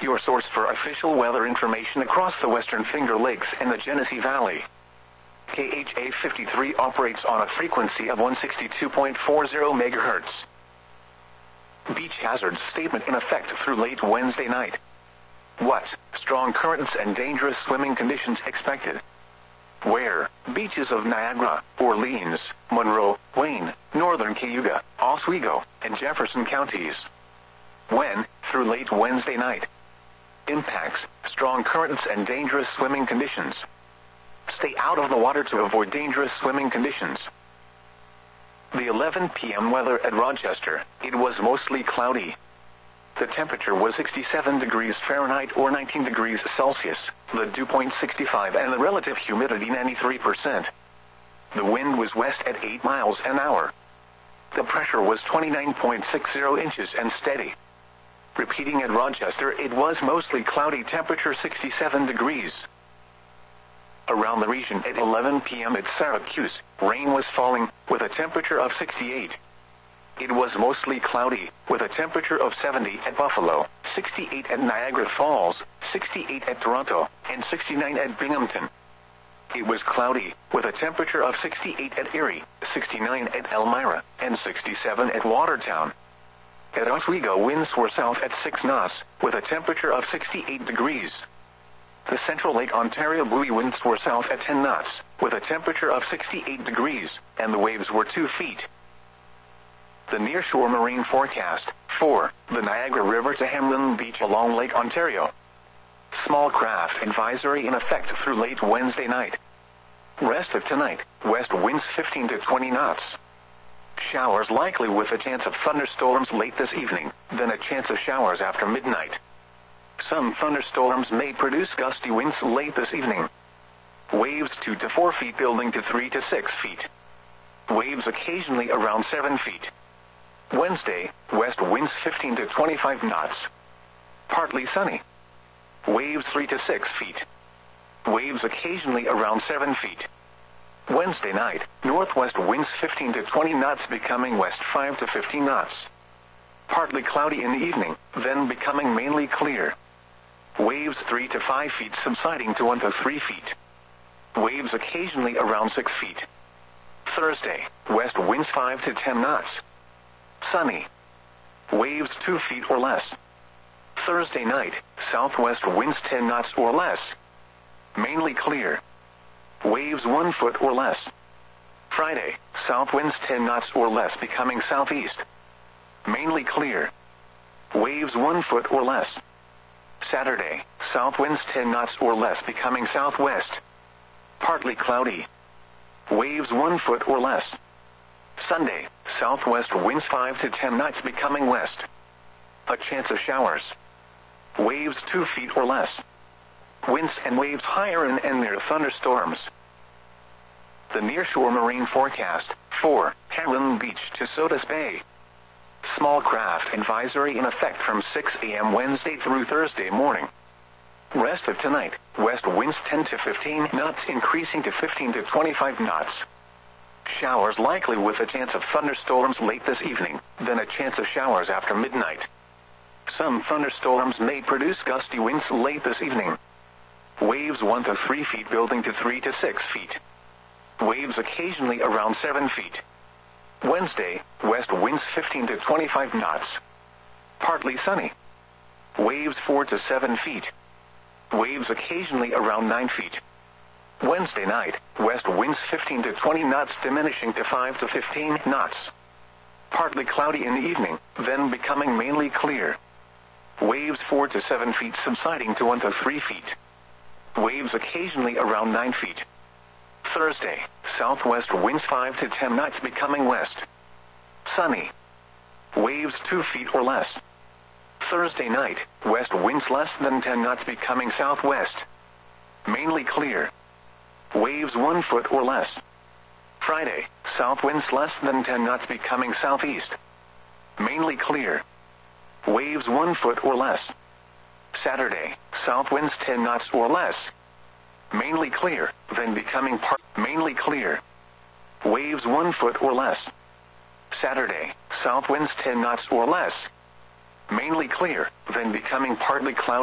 your source for official weather information across the Western Finger Lakes and the Genesee Valley. KHA 53 operates on a frequency of 162.40 MHz. Beach hazards statement in effect through late Wednesday night. What? Strong currents and dangerous swimming conditions expected. Where? Beaches of Niagara, Orleans, Monroe, Wayne, Northern Cayuga, Oswego, and Jefferson counties. When? Through late Wednesday night. Impacts: strong currents and dangerous swimming conditions. Stay out of the water to avoid dangerous swimming conditions. The 11 p.m. weather at Rochester. It was mostly cloudy. The temperature was 67 degrees Fahrenheit or 19 degrees Celsius, the dew point 65 and the relative humidity 93%. The wind was west at 8 miles an hour. The pressure was 29.60 inches and steady. Repeating at Rochester, it was mostly cloudy, temperature 67 degrees. Around the region at 11 p.m. at Syracuse, rain was falling, with a temperature of 68. It was mostly cloudy, with a temperature of 70 at Buffalo, 68 at Niagara Falls, 68 at Toronto, and 69 at Binghamton. It was cloudy, with a temperature of 68 at Erie, 69 at Elmira, and 67 at Watertown. At Oswego, winds were south at 6 knots, with a temperature of 68 degrees. The Central Lake Ontario buoy winds were south at 10 knots, with a temperature of 68 degrees, and the waves were 2 feet. The nearshore marine forecast. 4. The Niagara River to Hamlin Beach along Lake Ontario. Small craft advisory in effect through late Wednesday night. Rest of tonight, west winds 15 to 20 knots. Showers likely with a chance of thunderstorms late this evening, then a chance of showers after midnight. Some thunderstorms may produce gusty winds late this evening. Waves 2 to 4 feet building to 3 to 6 feet. Waves occasionally around 7 feet. Wednesday, west winds 15 to 25 knots. Partly sunny. Waves 3 to 6 feet. Waves occasionally around 7 feet. Wednesday night, northwest winds 15 to 20 knots becoming west 5 to 15 knots. Partly cloudy in the evening, then becoming mainly clear. Waves 3 to 5 feet subsiding to 1 to 3 feet. Waves occasionally around 6 feet. Thursday, west winds 5 to 10 knots. Sunny. Waves 2 feet or less. Thursday night, southwest winds 10 knots or less. Mainly clear. Waves 1 foot or less. Friday, south winds 10 knots or less becoming southeast. Mainly clear. Waves 1 foot or less. Saturday, south winds 10 knots or less becoming southwest. Partly cloudy. Waves 1 foot or less. Sunday, southwest winds 5 to 10 knots becoming west. A chance of showers. Waves 2 feet or less. Winds and waves higher and near thunderstorms. The nearshore marine forecast. 4. Hamlin Beach to Sodus Bay. Small craft advisory in effect from 6 a.m. Wednesday through Thursday morning. Rest of tonight, west winds 10 to 15 knots increasing to 15 to 25 knots. Showers likely with a chance of thunderstorms late this evening, then a chance of showers after midnight. Some thunderstorms may produce gusty winds late this evening. Waves 1 to 3 feet building to 3 to 6 feet. Waves occasionally around 7 feet. Wednesday, west winds 15 to 25 knots. Partly sunny. Waves 4 to 7 feet. Waves occasionally around 9 feet. Wednesday night, west winds 15 to 20 knots diminishing to 5 to 15 knots. Partly cloudy in the evening, then becoming mainly clear. Waves 4 to 7 feet subsiding to 1 to 3 feet. Waves occasionally around 9 feet. Thursday, southwest winds 5 to 10 knots becoming west. Sunny. Waves 2 feet or less. Thursday night, west winds less than 10 knots becoming southwest. Mainly clear. Waves 1 foot or less. Friday, south winds less than 10 knots becoming southeast. Mainly clear. Waves 1 foot or less. Saturday, south winds 10 knots or less. Mainly clear, then becoming mainly clear. Waves 1 foot or less. Saturday, south winds 10 knots or less. Mainly clear, then becoming partly cloudy.